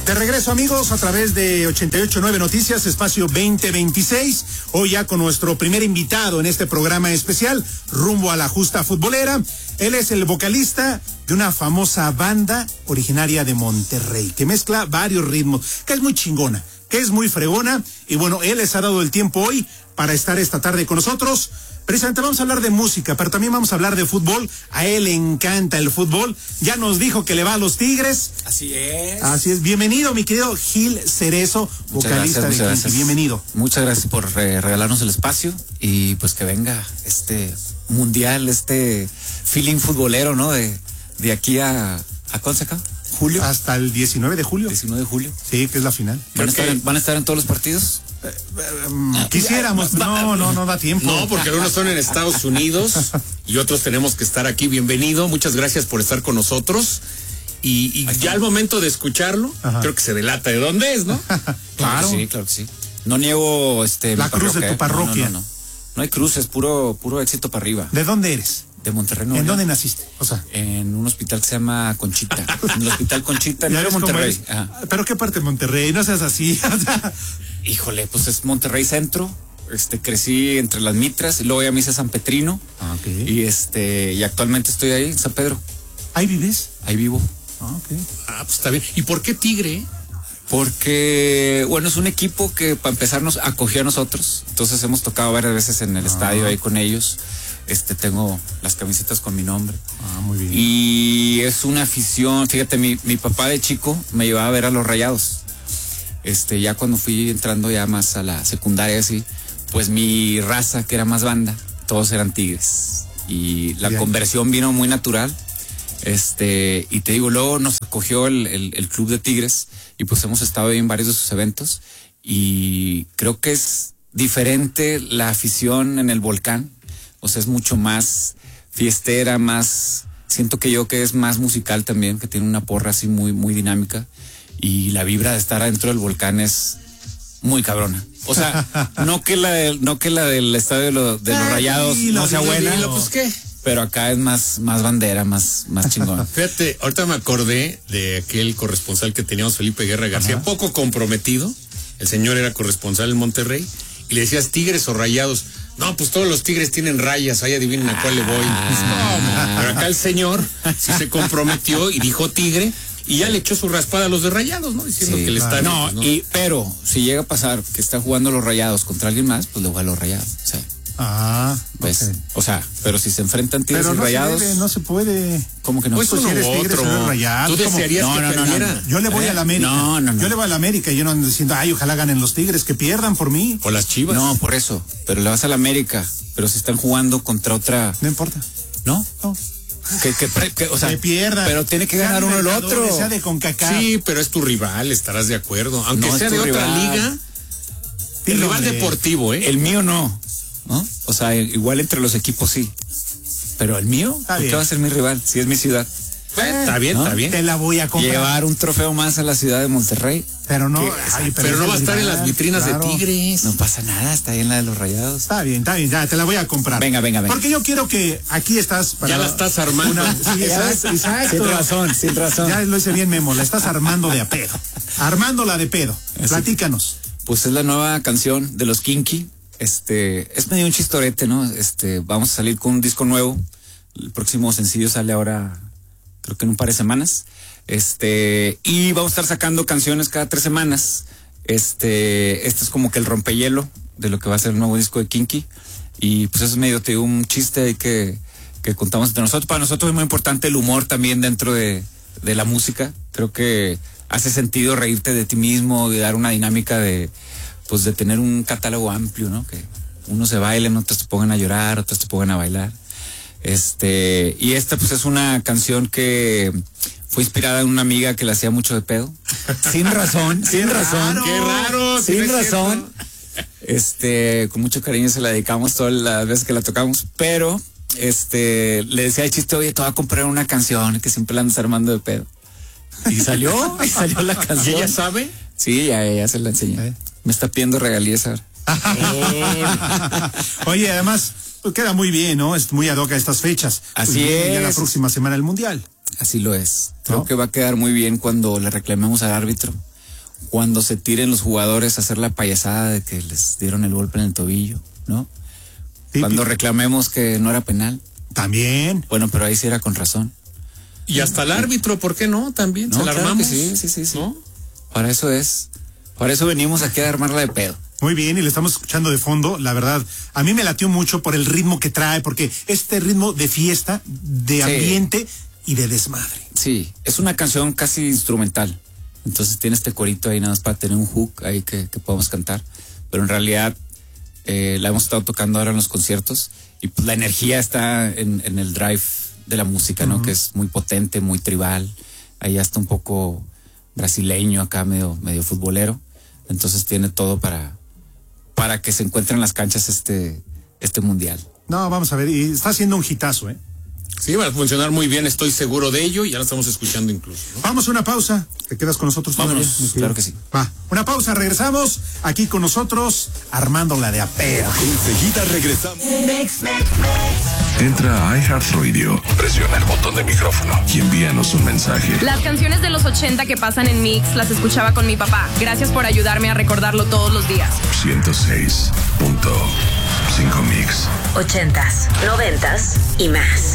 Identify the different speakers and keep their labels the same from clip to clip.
Speaker 1: De regreso, amigos, a través de 88.9 Noticias, espacio 2026. Hoy ya con nuestro primer invitado en este programa especial, rumbo a la justa futbolera. Él es el vocalista de una famosa banda originaria de Monterrey, que mezcla varios ritmos, que es muy chingona, que es muy fregona. Y bueno, él les ha dado el tiempo hoy para estar esta tarde con nosotros. Precisamente vamos a hablar de música, pero también vamos a hablar de fútbol. A él le encanta el fútbol. Ya nos dijo que le va a los Tigres.
Speaker 2: Así es.
Speaker 1: Así es. Bienvenido, mi querido Gil Cerezo, vocalista de Kinky. Bienvenido.
Speaker 2: Muchas gracias por regalarnos el espacio y pues que venga este mundial, este feeling futbolero, ¿no? De aquí a ¿cuándo se acaba? ¿Julio?
Speaker 1: Hasta el 19 de julio.
Speaker 2: 19 de julio.
Speaker 1: Sí, que es la final.
Speaker 2: ¿Van a estar en todos los partidos?
Speaker 1: Quisiéramos, no da tiempo.
Speaker 3: No, porque algunos son en Estados Unidos y otros tenemos que estar aquí. Bienvenido, muchas gracias por estar con nosotros. Y ya al momento de escucharlo, creo que se delata de dónde es, ¿no?
Speaker 1: Claro.
Speaker 2: Claro que sí. No niego
Speaker 1: la cruz de tu parroquia.
Speaker 2: No hay cruz, es puro éxito para arriba.
Speaker 1: ¿De dónde eres?
Speaker 2: De Monterrey, ¿no?
Speaker 1: ¿En dónde naciste? O sea,
Speaker 2: en un hospital que se llama Conchita. En el hospital Conchita, en Monterrey.
Speaker 1: ¿Pero qué parte de Monterrey? No seas así.
Speaker 2: Híjole, pues es Monterrey Centro. Crecí entre las Mitras y luego ya me hice San Petrino.
Speaker 1: Okay.
Speaker 2: Y actualmente estoy ahí en San Pedro.
Speaker 1: ¿Ahí vives?
Speaker 2: Ahí vivo.
Speaker 1: Okay.
Speaker 3: Pues está bien. ¿Y por qué Tigre?
Speaker 2: Porque, bueno, es un equipo que para empezar nos acogió a nosotros. Entonces hemos tocado varias veces en el estadio ahí con ellos. Tengo las camisetas con mi nombre.
Speaker 1: Muy bien.
Speaker 2: Y es una afición, fíjate, mi papá de chico me llevaba a ver a los Rayados. Ya cuando fui entrando ya más a la secundaria así, pues mi raza, que era más banda, todos eran Tigres. Y la conversión vino muy natural. Y te digo, luego nos acogió el club de Tigres y pues hemos estado ahí en varios de sus eventos y creo que es diferente la afición en el Volcán. O sea, es mucho más fiestera, siento que es más musical también, que tiene una porra así muy, muy dinámica y la vibra de estar adentro del Volcán es muy cabrona. O sea, no que la del estadio de los Rayados no sea buena,
Speaker 3: pues qué.
Speaker 2: Pero acá es más bandera, más chingón.
Speaker 3: Fíjate, ahorita me acordé de aquel corresponsal que teníamos, Felipe Guerra García, poco comprometido. El señor era corresponsal en Monterrey y le decías Tigres o Rayados. No, pues todos los Tigres tienen rayas, ahí adivinen a cuál le voy. Pero acá el señor sí se comprometió y dijo Tigre y ya le echó su raspada a los de Rayados, ¿no? Diciendo que le están...
Speaker 2: No, pero si llega a pasar que está jugando los Rayados contra alguien más, pues le voy a los Rayados, o sea. ¿Ves? Okay. O sea, pero si se enfrentan Tigres y Rayados...
Speaker 1: No se puede.
Speaker 2: ¿Cómo que no?
Speaker 1: Pues si eres Tigres, eres Rayados.
Speaker 3: ¿Tú desearías que perdiera?
Speaker 1: No. Yo le voy a la América.
Speaker 2: No.
Speaker 1: Yo le voy a la América y yo no ando diciendo, ojalá ganen los Tigres, que pierdan por mí.
Speaker 3: O las Chivas.
Speaker 2: No, por eso. Pero le vas a la América. Pero si están jugando contra otra...
Speaker 1: No importa.
Speaker 2: ¿No?
Speaker 1: No.
Speaker 2: O sea,
Speaker 1: que pierda.
Speaker 2: Pero tiene que ganar uno el otro.
Speaker 1: Sea de CONCACAF.
Speaker 3: Sí, pero es tu rival, estarás de acuerdo. Aunque sea de otra liga. El rival deportivo, ¿eh?
Speaker 2: El mío no. O sea, igual entre los equipos sí. Pero el mío, ¿por qué va a ser mi rival? Si es mi ciudad.
Speaker 3: Está bien.
Speaker 1: Te la voy a comprar.
Speaker 2: Llevar un trofeo más a la ciudad de Monterrey.
Speaker 1: Pero no,
Speaker 3: pero no va a estar en las vitrinas de Tigres.
Speaker 2: No pasa nada, está ahí en la de los Rayados.
Speaker 1: Está bien, ya, te la voy a comprar.
Speaker 2: Venga.
Speaker 1: Porque yo quiero que aquí estás
Speaker 3: ya la estás armando.
Speaker 1: Sí, exacto.
Speaker 2: Sin razón.
Speaker 1: Ya lo hice bien, Memo, la estás armando de a pedo. Armándola de pedo. Platícanos.
Speaker 2: Pues es la nueva canción de los Kinky. Es medio un chistorete, ¿no? Vamos a salir con un disco nuevo. El próximo sencillo sale ahora, creo que en un par de semanas. Y vamos a estar sacando canciones cada 3 semanas. Este es como que el rompehielo de lo que va a ser el nuevo disco de Kinky. Y pues eso es medio, te digo, un chiste ahí que contamos entre nosotros. Para nosotros es muy importante el humor también dentro de la música. Creo que hace sentido reírte de ti mismo y dar una dinámica de tener un catálogo amplio, ¿no? Que unos se bailen, otros te pongan a llorar, otros te pongan a bailar. Y esta pues es una canción que fue inspirada en una amiga que la hacía mucho de pedo. Sin razón.
Speaker 3: Qué raro.
Speaker 2: Sin razón. Con mucho cariño se la dedicamos todas las veces que la tocamos, pero le decía de chiste, oye, te voy a comprar una canción que siempre la andas armando de pedo. Y salió la canción.
Speaker 3: ¿Y ella sabe?
Speaker 2: Sí, ya se la enseñé. Me está pidiendo regalías ahora.
Speaker 1: Oye, además, queda muy bien, ¿no? Es muy ad hoc a estas fechas.
Speaker 2: Así es.
Speaker 1: Ya la próxima semana el Mundial.
Speaker 2: Así lo es. Creo que va a quedar muy bien cuando le reclamemos al árbitro cuando se tiren los jugadores a hacer la payasada de que les dieron el golpe en el tobillo, ¿no?
Speaker 1: Sí,
Speaker 2: cuando reclamemos que no era penal.
Speaker 1: También.
Speaker 2: Bueno, pero ahí sí era con razón.
Speaker 3: Y hasta el árbitro, ¿por qué no? También,
Speaker 2: No,
Speaker 3: se la
Speaker 2: claro
Speaker 3: armamos.
Speaker 2: que sí.
Speaker 3: ¿No?
Speaker 2: Para eso venimos aquí a armarla de pedo.
Speaker 1: Muy bien, y le estamos escuchando de fondo, la verdad, a mí me latió mucho por el ritmo que trae, porque este ritmo de fiesta, de ambiente y de desmadre.
Speaker 2: Sí, es una canción casi instrumental, entonces tiene este corito ahí nada más para tener un hook ahí que podamos cantar, pero en realidad la hemos estado tocando ahora en los conciertos y pues la energía está en el drive de la música, ¿no? Que es muy potente, muy tribal, ahí hasta un poco brasileño acá, medio futbolero, entonces tiene todo para que se encuentre en las canchas este mundial.
Speaker 1: No, vamos a ver, y está haciendo un hitazo, ¿eh?
Speaker 3: Sí, va a funcionar muy bien, estoy seguro de ello, y ya lo estamos escuchando incluso, ¿no?
Speaker 1: Vamos a una pausa. ¿Te quedas con nosotros?
Speaker 2: Vámonos,
Speaker 1: todavía?
Speaker 2: claro que sí.
Speaker 1: Va, una pausa, regresamos aquí con nosotros, armándola de apea.
Speaker 4: Enseguida regresamos. Entra a iHeartRadio, presiona el botón de micrófono y envíanos un mensaje.
Speaker 5: Las canciones de los 80 que pasan en Mix las escuchaba con mi papá. Gracias por ayudarme a recordarlo todos los días.
Speaker 4: 106.5 Mix.
Speaker 6: 80s, 90s y más.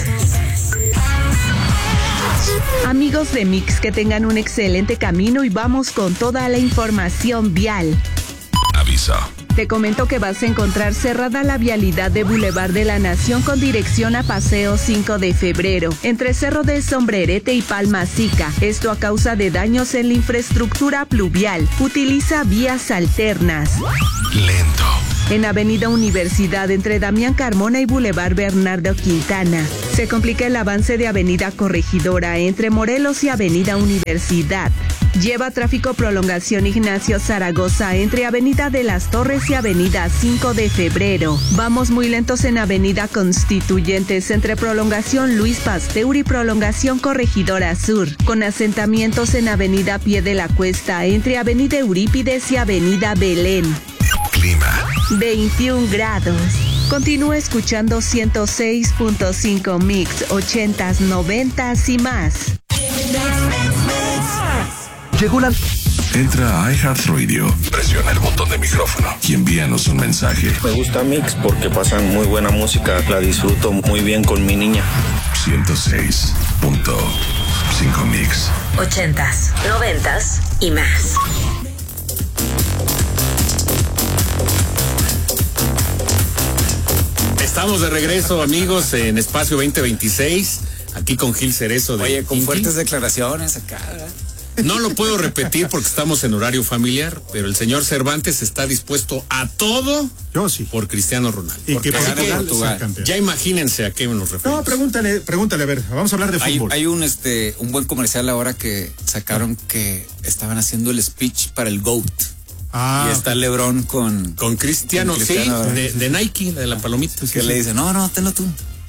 Speaker 7: Amigos de Mix, que tengan un excelente camino y vamos con toda la información vial.
Speaker 4: Aviso.
Speaker 7: Te comento que vas a encontrar cerrada la vialidad de Boulevard de la Nación con dirección a Paseo 5 de Febrero, entre Cerro de Sombrerete y Palmasica. Esto a causa de daños en la infraestructura pluvial. Utiliza vías alternas.
Speaker 4: Lento.
Speaker 7: En Avenida Universidad, entre Damián Carmona y Boulevard Bernardo Quintana. Se complica el avance de Avenida Corregidora entre Morelos y Avenida Universidad. Lleva tráfico prolongación Ignacio Zaragoza entre Avenida de las Torres y Avenida 5 de Febrero. Vamos muy lentos en Avenida Constituyentes entre prolongación Luis Pasteur y prolongación Corregidora Sur, con asentamientos en Avenida Pie de la Cuesta entre Avenida Eurípides y Avenida Belén.
Speaker 4: Clima.
Speaker 7: 21 grados. Continúa escuchando 106.5 Mix, 80s, 90s y más.
Speaker 4: Llegó la... Entra a iHeartRadio, presiona el botón de micrófono y envíanos un mensaje.
Speaker 8: Me gusta Mix porque pasan muy buena música, la disfruto muy bien con mi niña.
Speaker 4: 106.5 Mix.
Speaker 6: 80s, 90s y más.
Speaker 3: Estamos de regreso, amigos, en Espacio 2026, aquí con Gil Cerezo de
Speaker 2: Oye, con
Speaker 3: Kinky.
Speaker 2: fuertes declaraciones acá, ¿verdad?
Speaker 3: No lo puedo repetir porque estamos en horario familiar, pero el señor Cervantes está dispuesto a todo
Speaker 1: Yo sí.
Speaker 3: por Cristiano Ronaldo.
Speaker 1: Y
Speaker 3: Porque
Speaker 1: que
Speaker 3: así
Speaker 1: Portugal
Speaker 3: que
Speaker 1: sea campeón.
Speaker 3: ya imagínense a qué nos referimos.
Speaker 1: No, pregúntale, a ver, vamos a hablar de fútbol.
Speaker 2: Hay un buen comercial ahora que sacaron que estaban haciendo el speech para el GOAT.
Speaker 1: Ah,
Speaker 2: Y está LeBron con
Speaker 3: Cristiano,
Speaker 2: con Cristiano,
Speaker 3: sí,
Speaker 2: ¿verdad?
Speaker 3: de Nike, la de la palomita.
Speaker 2: que
Speaker 3: sí,
Speaker 2: le
Speaker 3: sí.
Speaker 2: dice, no, tenlo tú.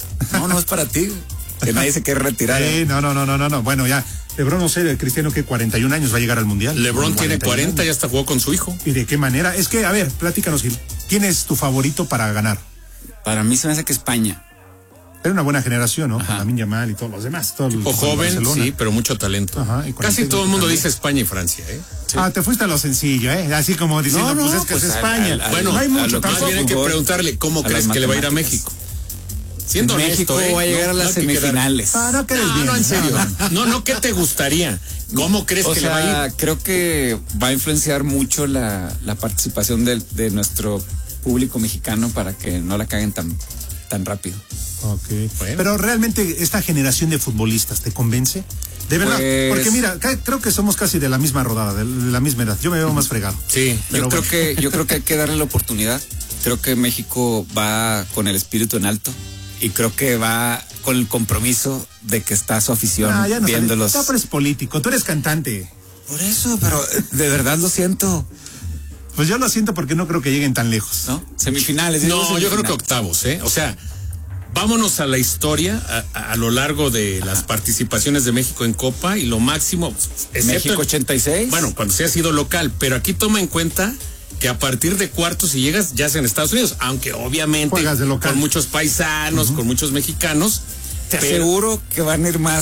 Speaker 2: No es para ti. Que nadie se quiere retirar.
Speaker 1: no. Bueno, ya, LeBron, no sé, el Cristiano que 41 años va a llegar al Mundial.
Speaker 3: LeBron tiene 40, ya hasta jugó con su hijo.
Speaker 1: ¿Y de qué manera? Es que, a ver, platícanos, Gil. ¿Quién es tu favorito para ganar?
Speaker 2: Para mí se me hace que España.
Speaker 1: Era una buena generación, ¿no?
Speaker 2: Ajá.
Speaker 1: Con Lamine Yamal y todos los demás.
Speaker 3: O joven,
Speaker 1: Barcelona.
Speaker 3: sí, pero mucho talento.
Speaker 1: Ajá, y
Speaker 3: Casi todo el mundo
Speaker 1: también.
Speaker 3: dice España y Francia, ¿eh?
Speaker 2: Sí.
Speaker 1: Ah, te fuiste a lo sencillo, ¿eh? Así como diciendo,
Speaker 2: No,
Speaker 1: pues es que
Speaker 2: pues
Speaker 1: es
Speaker 2: al-
Speaker 1: España.
Speaker 2: al- al-
Speaker 3: Bueno,
Speaker 1: no hay
Speaker 2: a
Speaker 1: mucho
Speaker 2: lo que
Speaker 3: Más
Speaker 1: tampoco.
Speaker 3: bien hay que
Speaker 2: fútbol,
Speaker 3: preguntarle cómo
Speaker 2: a
Speaker 3: crees
Speaker 2: las
Speaker 3: que le va a ir a
Speaker 2: matemáticas.
Speaker 3: México. Siendo
Speaker 2: México
Speaker 3: honesto,
Speaker 2: va a llegar a las
Speaker 3: hay que quedar-
Speaker 2: semifinales.
Speaker 1: Ah, no quedes bien.
Speaker 3: No, en serio. No, ¿qué te gustaría? ¿Cómo crees
Speaker 2: O
Speaker 3: que le va a
Speaker 2: sea,
Speaker 3: ir?
Speaker 2: creo que va a influenciar mucho la participación de nuestro público mexicano para que no la caguen tan rápido.
Speaker 1: Ok.
Speaker 3: Bueno.
Speaker 1: Pero realmente esta generación de futbolistas, ¿te convence? De verdad,
Speaker 2: Pues-
Speaker 1: porque mira, creo que somos casi de la misma rodada, de la misma edad. Yo me veo más fregado.
Speaker 3: Sí,
Speaker 1: Pero
Speaker 2: Yo
Speaker 1: bueno.
Speaker 2: creo que hay que darle la oportunidad. Creo que México va con el espíritu en alto y creo que va con el compromiso de que está su afición
Speaker 1: Ah, ya no
Speaker 2: viéndolos.
Speaker 1: Tú eres político, tú eres cantante.
Speaker 2: Por eso, pero de verdad lo siento,
Speaker 1: Pues yo lo siento porque no creo que lleguen tan lejos.
Speaker 2: ¿no? Semifinales.
Speaker 3: No,
Speaker 2: digo
Speaker 3: yo creo que
Speaker 2: semifinales.
Speaker 3: octavos, ¿eh? O sea, vámonos a la historia a lo largo de las participaciones de México en Copa y lo máximo, excepto
Speaker 2: México 86.
Speaker 3: Bueno, cuando se ha sido local, pero aquí toma en cuenta que a partir de cuartos si llegas ya sea en Estados Unidos, aunque obviamente
Speaker 1: Juegas de local.
Speaker 3: con muchos paisanos, con muchos mexicanos.
Speaker 2: te
Speaker 3: pero-
Speaker 2: aseguro que van a ir más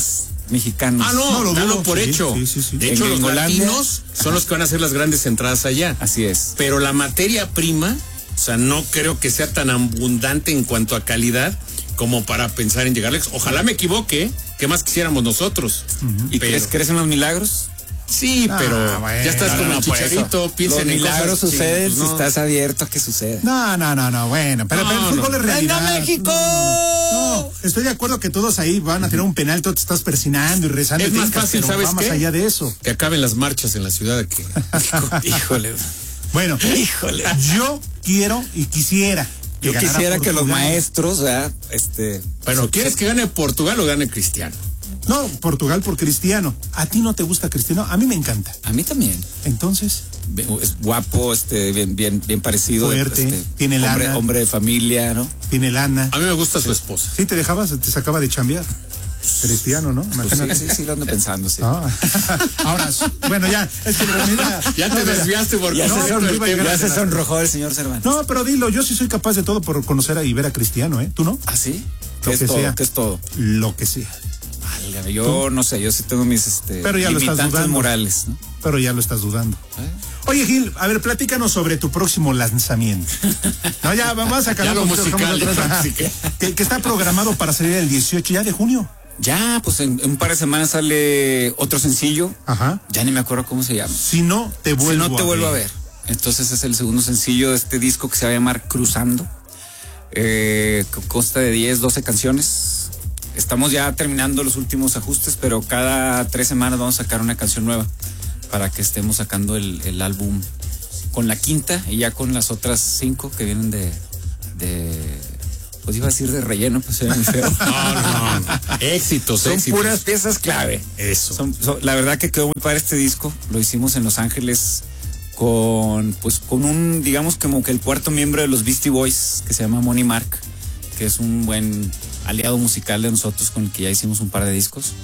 Speaker 2: mexicanos.
Speaker 3: Ah, no,
Speaker 1: lo
Speaker 3: dalo
Speaker 1: dudo.
Speaker 3: por
Speaker 1: Sí,
Speaker 3: hecho.
Speaker 1: sí.
Speaker 3: De hecho,
Speaker 2: En
Speaker 3: los
Speaker 2: Gringolandia
Speaker 3: latinos son los que van a hacer las grandes entradas allá.
Speaker 2: Así es.
Speaker 3: Pero la materia prima, o sea, no creo que sea tan abundante en cuanto a calidad como para pensar en llegarles. Ojalá me equivoque, ¿qué más quisiéramos nosotros?
Speaker 2: ¿Y
Speaker 3: Pero-
Speaker 2: crees en los milagros?
Speaker 3: Sí, pero
Speaker 1: bueno,
Speaker 3: ya estás como el
Speaker 2: por eso.
Speaker 3: Chicharito, piensen
Speaker 2: Los
Speaker 3: en
Speaker 2: milagros
Speaker 3: cosas
Speaker 2: suceden
Speaker 3: chingas,
Speaker 2: si
Speaker 3: no.
Speaker 2: estás abierto a que suceda.
Speaker 1: No, bueno, pero el fútbol
Speaker 3: no.
Speaker 1: es realidad.
Speaker 2: ¡Venga, México!
Speaker 1: No, estoy de acuerdo que todos ahí van a tirar un penal, tú te estás persinando y rezando.
Speaker 3: Es
Speaker 1: y
Speaker 3: más
Speaker 1: tincas,
Speaker 3: fácil,
Speaker 1: pero
Speaker 3: ¿sabes
Speaker 1: va más
Speaker 3: qué?
Speaker 1: allá de eso.
Speaker 3: Que acaben las marchas en la ciudad que...
Speaker 2: Híjole.
Speaker 1: Bueno,
Speaker 2: Híjole.
Speaker 1: yo quiero y quisiera.
Speaker 2: Yo
Speaker 1: ganara
Speaker 2: quisiera que los
Speaker 1: Portugal.
Speaker 2: maestros, ¿verdad?
Speaker 3: Bueno, ¿quieres que gane Portugal o gane Cristiano?
Speaker 1: No, Portugal por Cristiano. ¿A ti no te gusta Cristiano? A mí me encanta.
Speaker 2: A mí también.
Speaker 1: Entonces,
Speaker 2: Es guapo, bien parecido.
Speaker 1: Fuerte, tiene
Speaker 2: hombre,
Speaker 1: lana.
Speaker 2: hombre de familia, ¿no?
Speaker 1: tiene lana.
Speaker 3: A mí me gusta su esposa.
Speaker 1: ¿Sí te dejabas? Te sacaba de chambear. Cristiano, ¿no?
Speaker 2: Pues
Speaker 1: Imagínate.
Speaker 2: sí, lo ando pensando, sí.
Speaker 1: Ah. Ahora, bueno, ya, es que mira,
Speaker 3: Ya te desviaste porque
Speaker 2: Ya,
Speaker 1: No,
Speaker 2: se,
Speaker 1: pero iba a llegar
Speaker 2: ya
Speaker 1: a
Speaker 2: se
Speaker 1: cenar.
Speaker 2: sonrojó el señor Cervantes.
Speaker 1: No, pero dilo, yo sí soy capaz de todo por conocer y ver a Cristiano, ¿eh? ¿Tú no?
Speaker 2: ¿Ah, sí?
Speaker 1: Lo
Speaker 2: ¿Qué es
Speaker 1: que
Speaker 2: todo?
Speaker 1: sea.
Speaker 2: ¿Qué es todo?
Speaker 1: Lo que sea.
Speaker 2: Válgame, yo no sé, yo sí tengo mis
Speaker 1: Pero ya lo estás
Speaker 2: limitantes
Speaker 1: dudando.
Speaker 2: morales, ¿no?
Speaker 1: Pero ya lo estás dudando. Oye, Gil, a ver, platícanos sobre tu próximo lanzamiento. No, ya, vamos a sacar
Speaker 3: Ya lo musical,
Speaker 1: que está programado para salir el 18 ya de junio.
Speaker 2: Ya, pues en un par de semanas sale otro sencillo.
Speaker 1: Ajá.
Speaker 2: Ya ni me acuerdo cómo se llama.
Speaker 1: Si no, te vuelvo
Speaker 2: Si no te vuelvo a ver. Entonces es el segundo sencillo de este disco que se va a llamar Cruzando. Consta de 10, 12 canciones. Estamos ya terminando los últimos ajustes, pero cada 3 semanas vamos a sacar una canción nueva para que estemos sacando el álbum con la quinta y ya con las otras 5 que vienen de pues iba a decir de relleno, pues era muy feo.
Speaker 3: No. Éxitos,
Speaker 2: Son
Speaker 3: éxitos.
Speaker 2: puras piezas clave.
Speaker 3: Eso.
Speaker 2: La verdad que quedó muy padre este disco. Lo hicimos en Los Ángeles con un, digamos, como que el cuarto miembro de los Beastie Boys, que se llama Money Mark, que es un buen aliado musical de nosotros con el que ya hicimos un par de discos.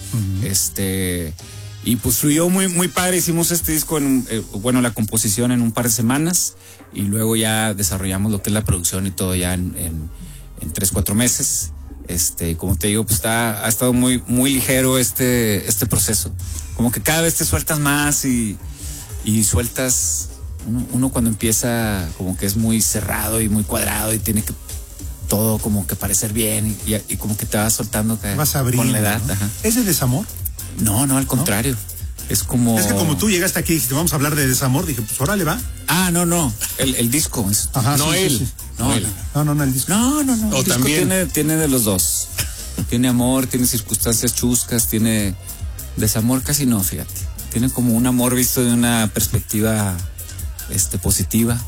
Speaker 2: Y pues fluyó muy padre. Hicimos este disco la composición en un par de semanas y luego ya desarrollamos lo que es la producción y todo ya en 3-4 meses. Como te digo, pues ha estado muy ligero este proceso. Como que cada vez te sueltas más y sueltas. Uno cuando empieza como que es muy cerrado y muy cuadrado y tiene que todo como que parecer bien y como que te vas soltando
Speaker 1: Vas abriendo,
Speaker 2: con la edad.
Speaker 1: ¿no?
Speaker 2: Ajá.
Speaker 1: ¿Es de desamor?
Speaker 2: No, al contrario. Es como...
Speaker 1: Es que como tú llegaste aquí y dijiste, vamos a hablar de desamor, dije, pues órale, va.
Speaker 2: Ah, no. El disco.
Speaker 1: Ajá,
Speaker 3: No
Speaker 1: sí,
Speaker 3: él.
Speaker 1: sí, sí.
Speaker 2: No,
Speaker 3: él.
Speaker 1: No, el disco.
Speaker 2: No.
Speaker 3: O
Speaker 2: El disco
Speaker 3: también.
Speaker 2: tiene de los dos. Tiene amor, tiene circunstancias chuscas, tiene desamor casi no, fíjate. Tiene como un amor visto de una perspectiva positiva.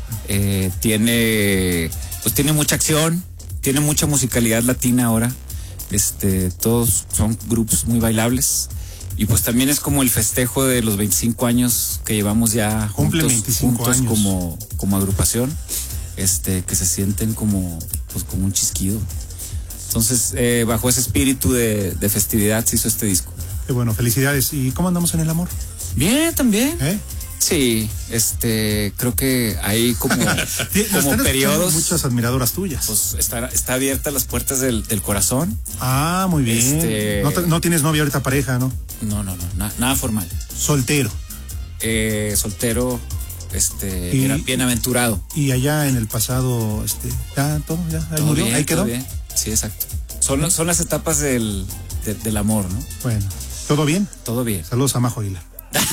Speaker 2: Tiene mucha acción, tiene mucha musicalidad latina ahora. Todos son grupos muy bailables. Y pues también es como el festejo de los 25 años que llevamos ya
Speaker 1: Cumple
Speaker 2: juntos,
Speaker 1: 25 años.
Speaker 2: como agrupación, que se sienten como un chisquido. Entonces, bajo ese espíritu de festividad se hizo este disco.
Speaker 1: Qué bueno, felicidades. ¿Y cómo andamos en el amor?
Speaker 2: Bien, también.
Speaker 1: ¿Eh?
Speaker 2: Sí, creo que hay como
Speaker 1: Nos están
Speaker 2: periodos.
Speaker 1: escuchando muchas admiradoras tuyas.
Speaker 2: Pues está abiertas las puertas del corazón.
Speaker 1: Ah, muy bien. No tienes novia ahorita, pareja, ¿no?
Speaker 2: No, nada formal.
Speaker 1: Soltero.
Speaker 2: Soltero,
Speaker 1: Y-
Speaker 2: era bienaventurado.
Speaker 1: Y allá en el pasado, ya todo, ya ahí
Speaker 2: Todo
Speaker 1: murió,
Speaker 2: bien,
Speaker 1: ahí quedó.
Speaker 2: todo bien. Sí, exacto. Son las etapas del amor, ¿no?
Speaker 1: Bueno, ¿todo bien?
Speaker 2: Todo bien.
Speaker 1: Saludos a Majo Aguilar.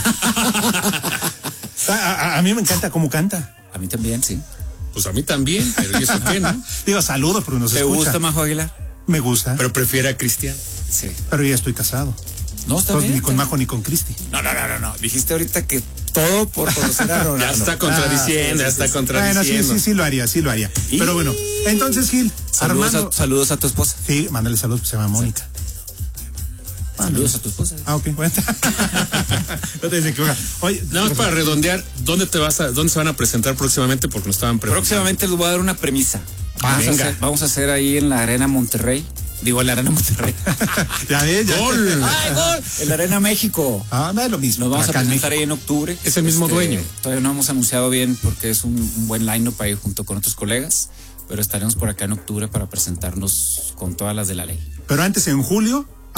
Speaker 1: a mí me encanta cómo canta.
Speaker 2: A mí también, sí.
Speaker 3: Pues a mí también, pero ¿y eso qué, no?
Speaker 1: Digo, saludos porque nos
Speaker 2: ¿Te
Speaker 1: escucha.
Speaker 2: gusta Majo Aguilar?
Speaker 1: Me gusta,
Speaker 3: Pero prefiere a Cristian.
Speaker 2: Sí.
Speaker 1: pero ya estoy casado.
Speaker 2: No, está
Speaker 1: Entonces,
Speaker 2: bien.
Speaker 1: ni con
Speaker 2: está
Speaker 1: Majo ni con Cristi.
Speaker 2: bien. No. Dijiste ahorita que todo por conocer a Ronaldo.
Speaker 3: Ya está contradiciendo, ya está
Speaker 1: Bueno,
Speaker 3: contradiciendo.
Speaker 1: sí lo haría.
Speaker 2: Y-
Speaker 1: Pero bueno, entonces, Gil, Armando.
Speaker 2: Saludos a tu esposa.
Speaker 1: Sí, mándale saludos, se llama Mónica.
Speaker 2: Saludos a tu esposa.
Speaker 1: Ah, ok, bueno. No te desequivocas. Oye,
Speaker 3: Nada más para redondear, ¿dónde se van a presentar próximamente? Porque nos estaban preguntando.
Speaker 2: Próximamente les voy a dar una premisa.
Speaker 3: Venga.
Speaker 2: Vamos a hacer ahí en la Arena Monterrey. Digo, en la Arena Monterrey.
Speaker 1: ya ves, ya.
Speaker 3: ¡Gol!
Speaker 2: ¡Ay, gol! En la Arena México.
Speaker 1: Ah, no es lo mismo.
Speaker 2: Nos vamos a
Speaker 1: Acá en
Speaker 2: presentar
Speaker 1: México.
Speaker 2: ahí en octubre.
Speaker 3: Es el mismo dueño.
Speaker 2: Todavía no hemos anunciado bien porque es un buen line-up ahí junto con otros colegas, pero estaremos por acá en octubre para presentarnos con todas las de la ley.
Speaker 1: Pero antes, en julio,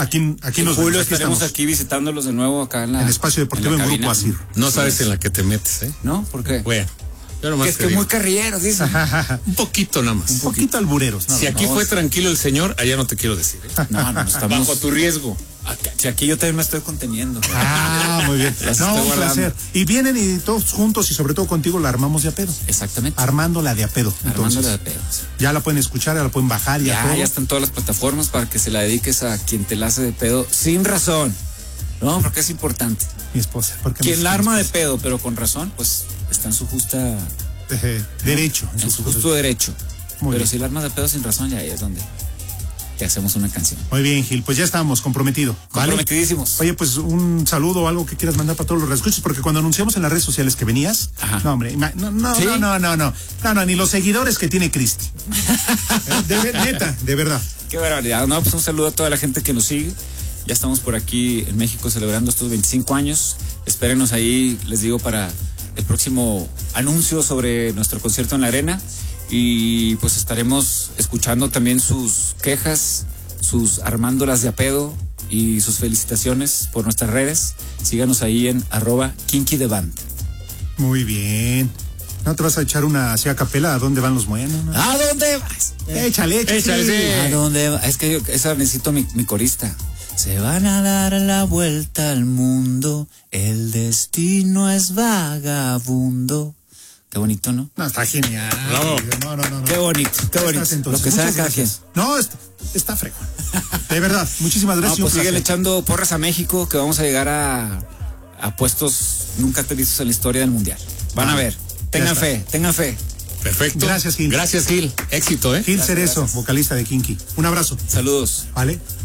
Speaker 1: Aquí nos
Speaker 2: Julio
Speaker 1: vemos,
Speaker 2: estaremos
Speaker 1: estamos.
Speaker 2: aquí visitándolos de nuevo acá en la...
Speaker 1: El espacio deportivo en Grupo Asir.
Speaker 3: No sabes en la que te metes, ¿eh?
Speaker 2: ¿No? ¿Por qué?
Speaker 3: Bueno, yo nomás
Speaker 2: Es
Speaker 3: te
Speaker 2: que
Speaker 3: digo.
Speaker 2: muy carrillero, dice.
Speaker 3: Un poquito nada más.
Speaker 1: Un poquito albureros.
Speaker 3: Si aquí fue tranquilo el señor, allá no te quiero decir, ¿eh?
Speaker 2: No, estamos...
Speaker 3: Bajo tu riesgo.
Speaker 2: Si aquí yo también me estoy conteniendo.
Speaker 1: Muy bien.
Speaker 2: Las
Speaker 1: No,
Speaker 2: estoy
Speaker 1: un
Speaker 2: guardando.
Speaker 1: placer. Y vienen y todos juntos y sobre todo contigo la armamos de a pedo.
Speaker 2: Exactamente.
Speaker 1: Armándola de a pedo. Entonces,
Speaker 2: Armándola de pedo.
Speaker 1: ya la pueden escuchar, ya la pueden bajar,
Speaker 2: Ya están todas las plataformas para que se la dediques a quien te la hace de pedo sin razón. No, porque es importante.
Speaker 1: Mi esposa. Porque
Speaker 2: Quien la arma de pedo, pero con razón, pues está en su justa...
Speaker 1: derecho.
Speaker 2: En su justo derecho.
Speaker 1: Muy
Speaker 2: Pero
Speaker 1: bien.
Speaker 2: si la armas de pedo sin razón, ya ahí es donde te hacemos una canción.
Speaker 1: Muy bien, Gil, pues ya estamos comprometidos. ¿Vale?
Speaker 2: Comprometidísimos.
Speaker 1: Oye, pues un saludo o algo que quieras mandar para todos los reescuchos, porque cuando anunciamos en las redes sociales que venías,
Speaker 2: Ajá.
Speaker 1: no, hombre, no,
Speaker 2: ¿Sí?
Speaker 1: no, ni los seguidores que tiene Cristi. Neta, de verdad.
Speaker 2: Qué barbaridad. No, pues un saludo a toda la gente que nos sigue. Ya estamos por aquí en México celebrando estos 25 años. Espérenos ahí, les digo, para el próximo anuncio sobre nuestro concierto en la arena. Y pues estaremos escuchando también sus quejas, sus armándolas de a pedo y sus felicitaciones por nuestras redes. Síganos ahí en @KinkyTheBand.
Speaker 1: Muy bien. ¿No te vas a echar una así a capela? ¿A dónde van los moenos? ¿No?
Speaker 2: ¿A dónde vas?
Speaker 1: Échale.
Speaker 2: ¿A dónde vas? Es que esa necesito mi corista. Se van a dar la vuelta al mundo, el destino es vagabundo. Qué bonito, ¿no?
Speaker 1: No, está genial.
Speaker 3: Bravo.
Speaker 1: No.
Speaker 2: Qué bonito, qué bonito.
Speaker 1: Estás, entonces.
Speaker 2: Lo que sea
Speaker 1: Muchas
Speaker 2: cada quien.
Speaker 1: gracias. No, está fregón. De verdad, muchísimas
Speaker 2: No,
Speaker 1: gracias.
Speaker 2: pues
Speaker 1: un placer.
Speaker 2: siguen echando porras a México, que vamos a llegar a puestos nunca vistos en la historia del mundial. Van a ver. Tengan fe.
Speaker 3: Perfecto.
Speaker 1: Gracias, Gil.
Speaker 3: Gracias, Gil. Éxito, ¿eh?
Speaker 1: Gil Cerezo, vocalista de Kinky. Un abrazo.
Speaker 2: Saludos.
Speaker 1: ¿Vale?